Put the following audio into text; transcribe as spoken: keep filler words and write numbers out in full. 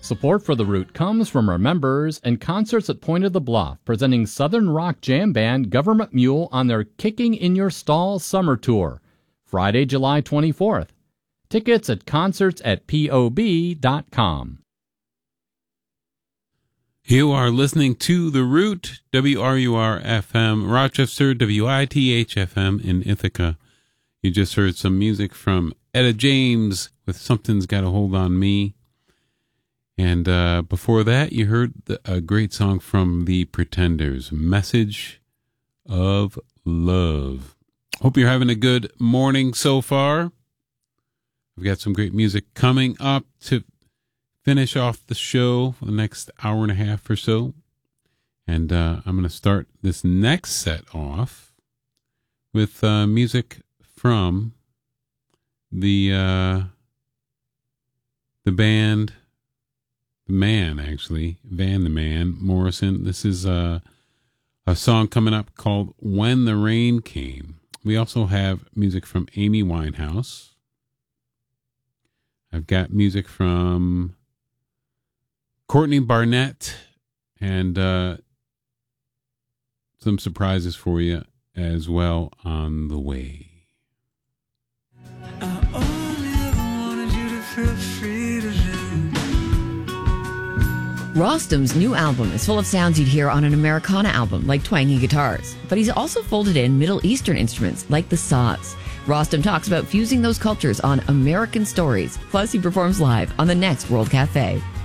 Support for The Root comes from our members and concerts at Point of the Bluff, presenting Southern rock jam band Government Mule on their Kicking in Your Stall summer tour, Friday, July twenty-fourth. Tickets at concerts at P O B dot com. You are listening to The Root, W R U R F M, Rochester, W I T H F M in Ithaca. You just heard some music from Etta James with Something's Got a Hold on Me. And uh, before that, you heard the, a great song from The Pretenders, Message of Love. Hope you're having a good morning so far. We've got some great music coming up to finish off the show for the next hour and a half or so. And uh, I'm going to start this next set off with uh, music from the uh, the band, the man, actually, Van the Man Morrison. This is uh, a song coming up called When the Rain Came. We also have music from Amy Winehouse. I've got music from Courtney Barnett and uh, some surprises for you as well on the way. I only ever wanted you to feel free to live. Rostam's new album is full of sounds you'd hear on an Americana album, like twangy guitars. But he's also folded in Middle Eastern instruments, like the saz. Rostam talks about fusing those cultures on American Stories. Plus, he performs live on the next World Cafe.